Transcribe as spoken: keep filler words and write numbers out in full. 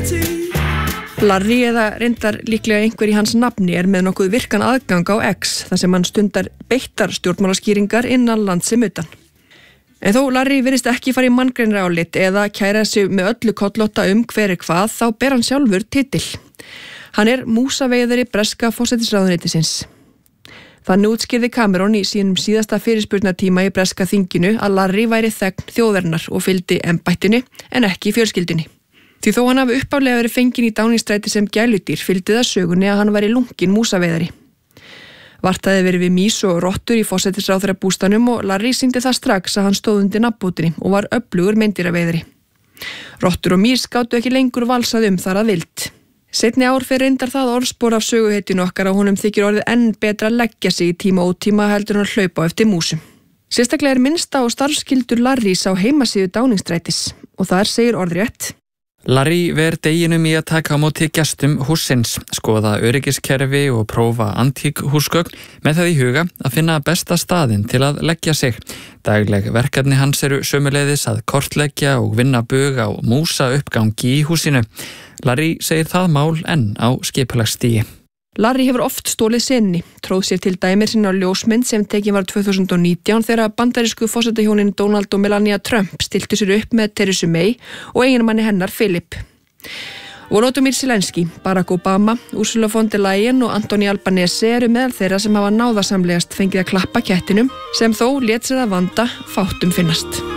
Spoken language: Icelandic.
Larry, eða reyndar líklega einhver í hans nafni, er með nokkuð virkan aðgang á X, þar sem hann stundar beittar stjórnmálaskýringar innan land sem utan. En þó Larry virðist ekki fara í manngreinra álit eða kæra sig með öllu kollótta um hver er hvað, þá ber hann sjálfur titil. Hann er músaveiðari breska forsætisráðuneytisins. Þannig útskýrði Cameron í sínum síðasta fyrirspurnatíma í breska þinginu að Larry væri þegn þjóðarinnar og fylgdi embættinu en ekki fjölskyldunni. Því þó hann hafi uppálega verið fenginn í Downing-stræti sem gæludýr fylgdi það sögunni að hann væri lunginn músaveiðari. Vart hafði verið við mýs og rottur í forsætisráðherrabústanum og Larry sýndi það strax að hann stóð undir nafnbótinni og var öflugur meindýraveiðari. Rottur og mýs gátu ekki lengur valsað um þar að vild. Seinni ár fer reyndar það orðspor af söguhetjunu okkar að honum þykir orðið enn betra að leggja sig í tíma og tíma heldur hann að hlaupa eftir músum. Sérstaklega er minnst á starfskyldur Larrys á heimasíðu Downing-strætis og þar segir orðrétt: Larry ver deginum í að taka á móti gestum hússins, skoða öryggiskerfi og prófa antík húsgögn með það í huga að finna besta staðinn til að leggja sig. Dagleg verkefni hans eru sömuleiðis að kortleggja og vinna bug á músa uppgangi í húsinu. Larry segir það mál enn á skipulagsstigi. Larry hefur oft stólið senni, tróð sér til dæmir sinna á ljósmynd sem tekin var tvö þúsund og nítján þegar bandarísku forsetahjónin Donald og Melania Trump stiltu sér upp með Theresa May og eiginmanni hennar Philip. Volodymyr Zelensky, Barack Obama, Ursula von der Leyen og Anthony Albanese eru meðal þeirra sem hafa náðasamlegast fengið að klappa kettinum sem þó lét sér að vanda fátum finnast.